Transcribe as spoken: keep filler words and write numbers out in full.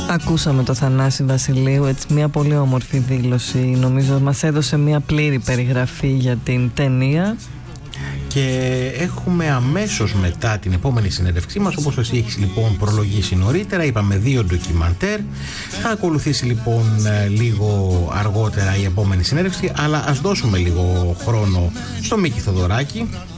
Ακούσαμε το Θανάση Βασιλείου, έτσι μια πολύ όμορφη δήλωση. Νομίζω μας έδωσε μια πλήρη περιγραφή για την ταινία. Και έχουμε αμέσως μετά την επόμενη συνέντευξή μας, όπως εσύ έχεις λοιπόν προλογίσει νωρίτερα, είπαμε δύο ντοκιμαντέρ. Θα ακολουθήσει λοιπόν λίγο αργότερα η επόμενη συνέντευξη, αλλά ας δώσουμε λίγο χρόνο στο Μίκη Θοδωράκη.